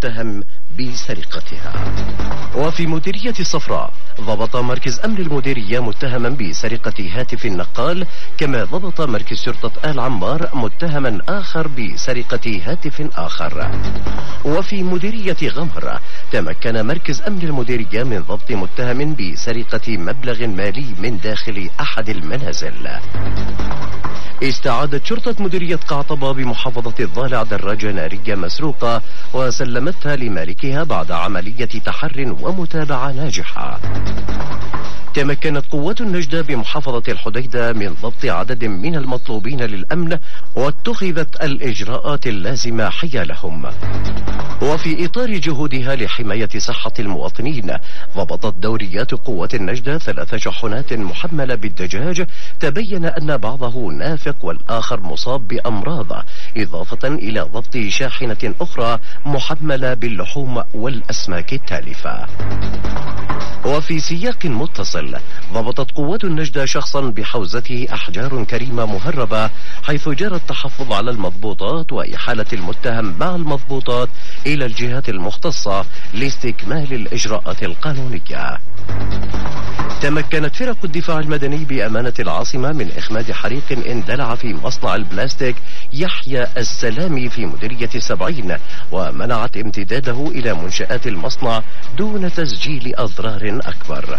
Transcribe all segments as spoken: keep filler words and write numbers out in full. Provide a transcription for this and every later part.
المتهم بسرقتها. وفي مديرية الصفراء ضبط مركز أمن المديرية متهما بسرقة هاتف النقال، كما ضبط مركز شرطة آل عمار متهما آخر بسرقة هاتف آخر. وفي مديرية غمر تمكن مركز أمن المديرية من ضبط متهم بسرقة مبلغ مالي من داخل أحد المنازل. استعادت شرطة مديرية قعطبة بمحافظة الضالع دراجة نارية مسروقة وسلمتها لمالكها بعد عملية تحر ومتابعة ناجحة. تمكنت قوات النجدة بمحافظة الحديدة من ضبط عدد من المطلوبين للأمن واتخذت الإجراءات اللازمة حيالهم. وفي إطار جهودها لحماية صحة المواطنين ضبطت دوريات قوات النجدة ثلاث شحنات محملة بالدجاج تبين أن بعضه نافق والآخر مصاب بأمراض، إضافة إلى ضبط شاحنة أخرى محملة باللحوم والأسماك التالفة. وفي سياق متصل ضبطت قوات النجدة شخصا بحوزته أحجار كريمة مهربة، حيث جرى التحفظ على المضبوطات وإحالة المتهم مع المضبوطات إلى الجهات المختصة لاستكمال الإجراءات القانونية. تمكنت فرق الدفاع المدني بأمانة العاصمة من إخماد حريق اندلع في مصنع البلاستيك يحيى السلامي في مديرية السبعين، ومنعت امتداده إلى منشآت المصنع دون تسجيل أضرار أكبر.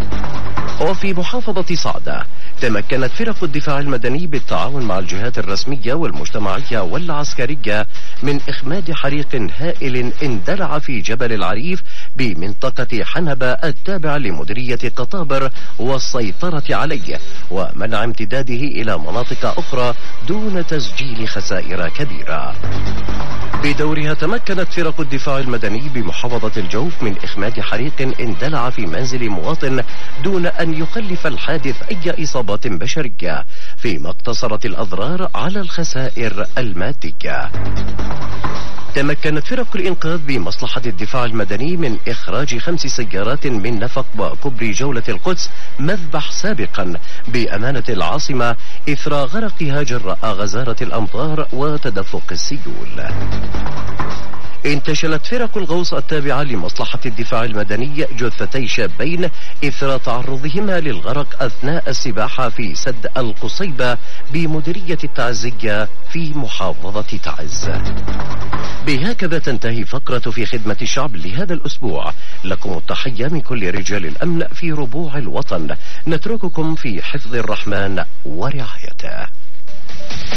وفي محافظة صعدة تمكنت فرق الدفاع المدني بالتعاون مع الجهات الرسمية والمجتمعية والعسكرية من إخماد حريق هائل اندلع في جبل العريف بمنطقة حنبة التابع لمديرية قطابر والسيطرة عليه ومنع امتداده إلى مناطق أخرى دون تسجيل خسائر كبيرة. بدورها تمكنت فرق الدفاع المدني بمحافظة الجوف من إخماد حريق اندلع في منزل مواطن دون أن يخلف الحادث أي إصابات بشرية، فيما اقتصرت الأضرار على الخسائر المادية. تمكنت فرق الإنقاذ بمصلحة الدفاع المدني من إخراج خمس سيارات من نفق وكبري جولة القدس مذبح سابقا بأمانة العاصمة إثر غرقها جراء غزارة الأمطار وتدفق السيول. انتشلت فرق الغوص التابعة لمصلحة الدفاع المدني جثتي شابين إثر تعرضهما للغرق أثناء السباحة في سد القصيبة بمديرية التعزية في محافظة تعز. بهكذا تنتهي فقرة في خدمة الشعب لهذا الأسبوع. لكم التحية من كل رجال الأمن في ربوع الوطن. نترككم في حفظ الرحمن ورعايته.